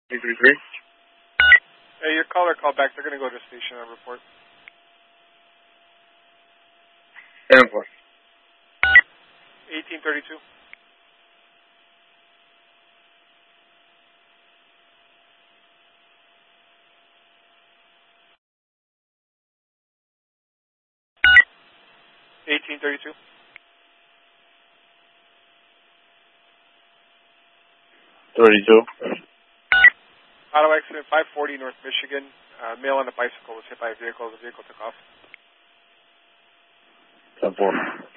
333. Hey, your caller called back. They're going to go to the station and report. 10-4. 1832. $18.32. 32. Auto accident 540 North Michigan. Male on a bicycle was hit by a vehicle. The vehicle took off. 10-4.